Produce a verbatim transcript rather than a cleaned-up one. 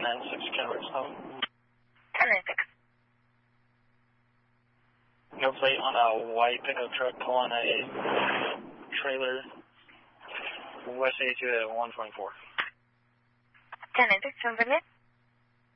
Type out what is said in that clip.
nine six Kenworth home. ten nine six. No plate on a white pickup truck pulling a trailer west eighty-two at one twenty-four. ten nine six, confirm it.